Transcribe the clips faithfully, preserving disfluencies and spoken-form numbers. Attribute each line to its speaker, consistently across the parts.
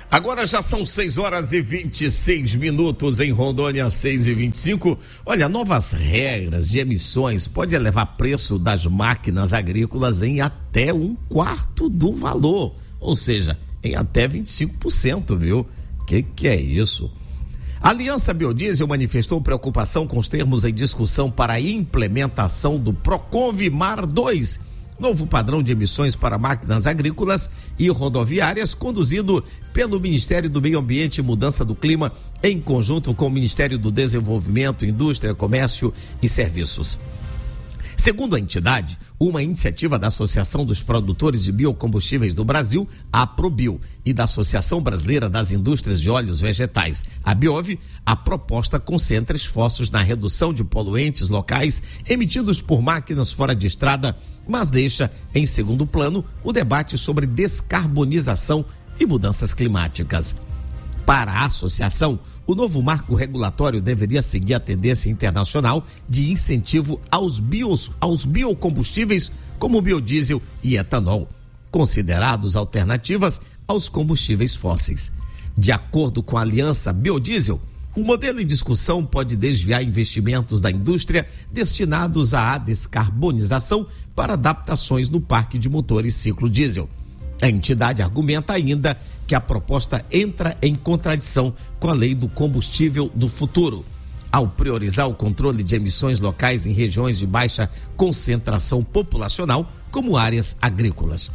Speaker 1: Agora já são seis horas e vinte e seis minutos em Rondônia, seis e vinte e cinco. Olha, novas regras de emissões podem elevar preço das máquinas agrícolas em até um quarto do valor, ou seja, em até vinte e cinco por cento, viu? Que que é isso? A Aliança Biodiesel manifestou preocupação com os termos em discussão para a implementação do Proconvimar dois, novo padrão de emissões para máquinas agrícolas e rodoviárias, conduzido pelo Ministério do Meio Ambiente e Mudança do Clima, em conjunto com o Ministério do Desenvolvimento, Indústria, Comércio e Serviços. Segundo a entidade, uma iniciativa da Associação dos Produtores de Biocombustíveis do Brasil, a APROBIO, e da Associação Brasileira das Indústrias de Óleos Vegetais, a BIOV, a proposta concentra esforços na redução de poluentes locais emitidos por máquinas fora de estrada, mas deixa em segundo plano o debate sobre descarbonização e mudanças climáticas. Para a associação, o novo marco regulatório deveria seguir a tendência internacional de incentivo aos, bios, aos biocombustíveis como biodiesel e etanol, considerados alternativas aos combustíveis fósseis. De acordo com a Aliança Biodiesel, o modelo em discussão pode desviar investimentos da indústria destinados à descarbonização para adaptações no parque de motores ciclo diesel. A entidade argumenta ainda que a proposta entra em contradição com a lei do combustível do futuro, ao priorizar o controle de emissões locais em regiões de baixa concentração populacional, como áreas agrícolas.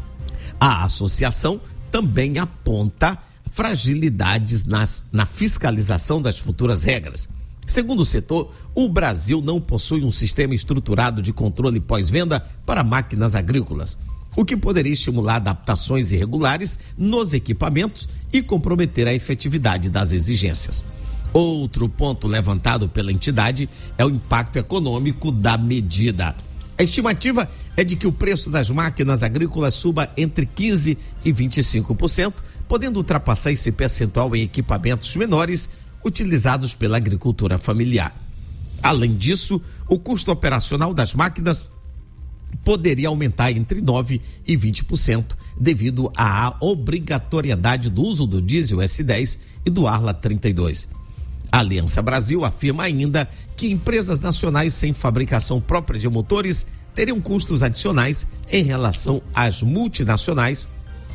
Speaker 1: A associação também aponta fragilidades nas, na fiscalização das futuras regras. Segundo o setor, o Brasil não possui um sistema estruturado de controle pós-venda para máquinas agrícolas, o que poderia estimular adaptações irregulares nos equipamentos e comprometer a efetividade das exigências. Outro ponto levantado pela entidade é o impacto econômico da medida. A estimativa é de que o preço das máquinas agrícolas suba entre quinze por cento e vinte e cinco por cento, podendo ultrapassar esse percentual em equipamentos menores utilizados pela agricultura familiar. Além disso, o custo operacional das máquinas poderia aumentar entre nove por cento e vinte por cento devido à obrigatoriedade do uso do diesel S dez e do Arla trinta e dois. A Aliança Brasil afirma ainda que empresas nacionais sem fabricação própria de motores teriam custos adicionais em relação às multinacionais,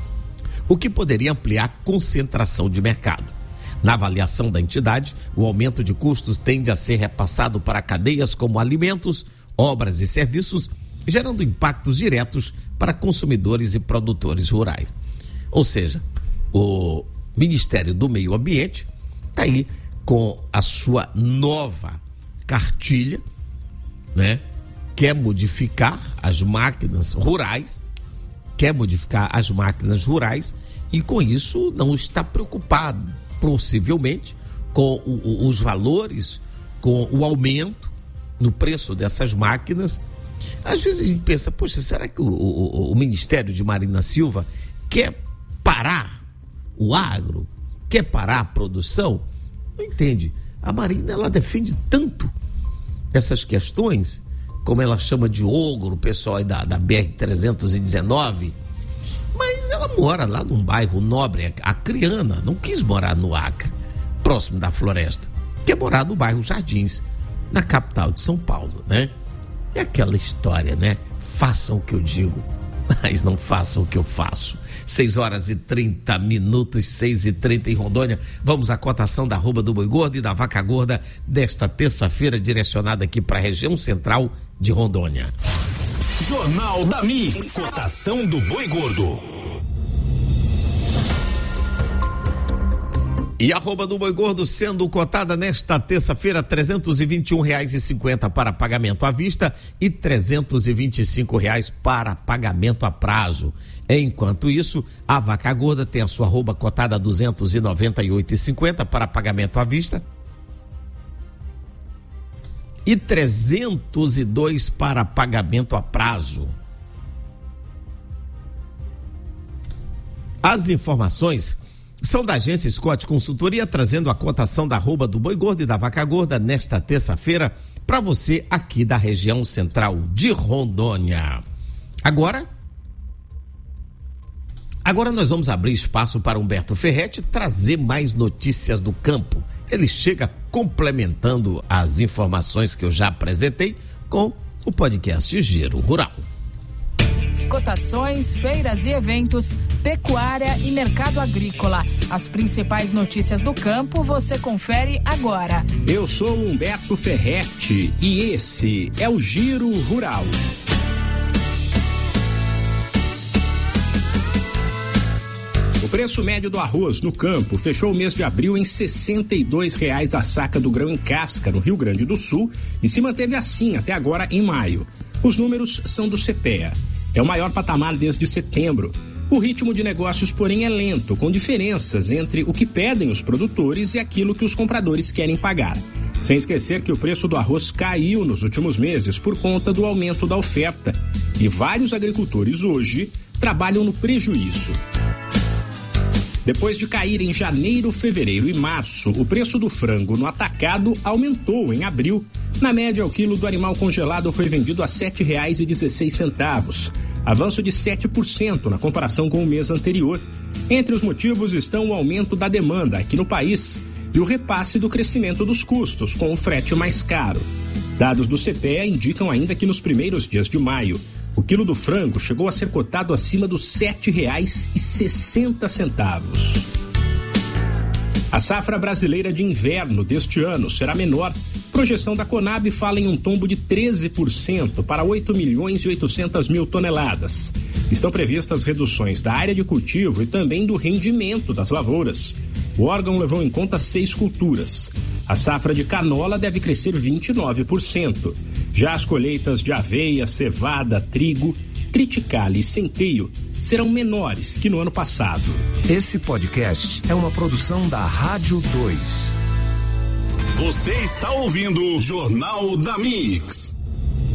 Speaker 1: o que poderia ampliar a concentração de mercado. Na avaliação da entidade, o aumento de custos tende a ser repassado para cadeias como alimentos, obras e serviços, gerando impactos diretos para consumidores e produtores rurais. Ou seja, o Ministério do Meio Ambiente está aí com a sua nova cartilha, né? Quer modificar as máquinas rurais, quer modificar as máquinas rurais e com isso não está preocupado, possivelmente, com o, o, os valores, com o aumento no preço dessas máquinas. Às vezes a gente pensa, poxa, será que o, o, o Ministério de Marina Silva quer parar o agro? Quer parar a produção? Não entende. A Marina, ela defende tanto essas questões, como ela chama de ogro, o pessoal aí da, da B R trezentos e dezenove, mas ela mora lá num bairro nobre, acreana, não quis morar no Acre, próximo da floresta, quer morar no bairro Jardins, na capital de São Paulo, né? É aquela história, né? Façam o que eu digo, mas não façam o que eu faço. seis horas e trinta minutos, seis e trinta em Rondônia. Vamos à cotação da arroba do Boi Gordo e da Vaca Gorda desta terça-feira, direcionada aqui para a região central de Rondônia.
Speaker 2: Jornal da Mix, cotação do Boi Gordo.
Speaker 1: E a arroba do Boi Gordo sendo cotada nesta terça-feira, trezentos e vinte e um reais e cinquenta para pagamento à vista e trezentos e vinte e cinco reais para pagamento a prazo. Enquanto isso, a Vaca Gorda tem a sua arroba cotada a duzentos e noventa e oito reais e cinquenta para pagamento à vista e trezentos e dois para pagamento a prazo. As informações são da agência Scott Consultoria, trazendo a cotação da arroba do Boi Gordo e da Vaca Gorda nesta terça-feira para você aqui da região central de Rondônia. Agora, Agora nós vamos abrir espaço para Humberto Ferretti trazer mais notícias do campo. Ele chega complementando as informações que eu já apresentei com o podcast Giro Rural.
Speaker 3: Cotações, feiras e eventos, pecuária e mercado agrícola. As principais notícias do campo você confere agora.
Speaker 4: Eu sou Humberto Ferretti e esse é o Giro Rural. O preço médio do arroz no campo fechou o mês de abril em sessenta e dois reais a saca do grão em casca no Rio Grande do Sul e se manteve assim até agora em maio. Os números são do CEPEA. É o maior patamar desde setembro. O ritmo de negócios, porém, é lento, com diferenças entre o que pedem os produtores e aquilo que os compradores querem pagar. Sem esquecer que o preço do arroz caiu nos últimos meses por conta do aumento da oferta. E vários agricultores hoje trabalham no prejuízo. Depois de cair em janeiro, fevereiro e março, o preço do frango no atacado aumentou em abril. Na média, o quilo do animal congelado foi vendido a sete reais e dezesseis centavos, avanço de sete por cento na comparação com o mês anterior. Entre os motivos estão o aumento da demanda aqui no país e o repasse do crescimento dos custos, com o frete mais caro. Dados do CEPEA indicam ainda que nos primeiros dias de maio, o quilo do frango chegou a ser cotado acima dos sete reais e sessenta centavos. A safra brasileira de inverno deste ano será menor. Projeção da Conab fala em um tombo de treze por cento para oito milhões e oitocentas mil toneladas. Estão previstas reduções da área de cultivo e também do rendimento das lavouras. O órgão levou em conta seis culturas. A safra de canola deve crescer vinte e nove por cento. Já as colheitas de aveia, cevada, trigo, triticale e centeio serão menores que no ano passado.
Speaker 2: Esse podcast é uma produção da Rádio dois. Você está ouvindo o Jornal da Mix.